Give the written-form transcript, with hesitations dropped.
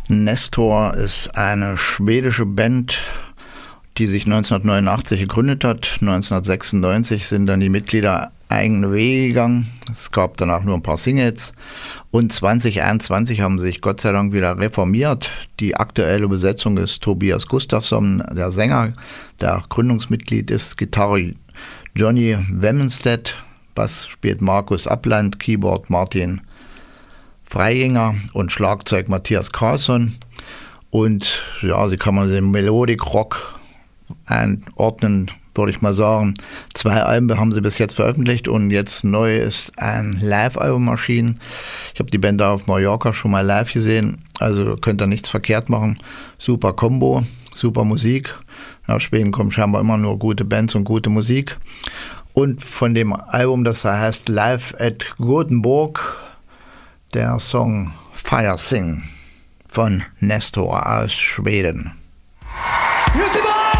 Nestor ist eine schwedische Band, die sich 1989 gegründet hat. 1996 sind dann die Mitglieder eigene Wege gegangen. Es gab danach nur ein paar Singles. Und 2021 haben sie sich Gott sei Dank wieder reformiert. Die aktuelle Besetzung ist Tobias Gustafsson, der Sänger, der Gründungsmitglied ist, Gitarre Johnny Wemmenstedt, Bass spielt Markus Abland, Keyboard Martin Freiinger und Schlagzeug Matthias Carlsson. Und ja, sie kann man den Melodic Rock einordnen, würde ich mal sagen. 2 Alben haben sie bis jetzt veröffentlicht und jetzt neu ist ein Live-Album erschienen. Ich habe die Band da auf Mallorca schon mal live gesehen, also könnt ihr nichts verkehrt machen. Super Kombo, super Musik. Nach Schweden kommen scheinbar immer nur gute Bands und gute Musik. Und von dem Album, das heißt Live at Gothenburg, der Song Fire Sing von Nestor aus Schweden. Göteborg!